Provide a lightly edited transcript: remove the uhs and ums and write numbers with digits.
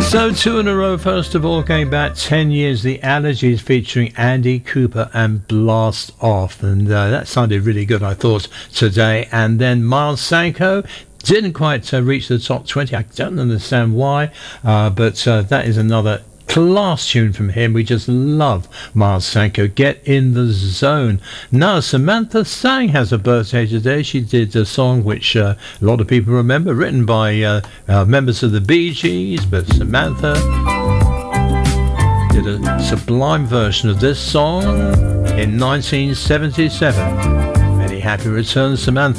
So two in a row. First of all, going back 10 years, The Allergies featuring Andy Cooper and Blast Off. And that sounded really good, I thought, today. And then Miles Sanko didn't quite reach the top 20. I don't understand why, but that is another class tune from him. We just love Miles Sanko. Get in the zone. Now, Samantha Sang has a birthday today. She did a song which a lot of people remember, written by members of the Bee Gees, but Samantha did a sublime version of this song in 1977. Many happy returns, Samantha.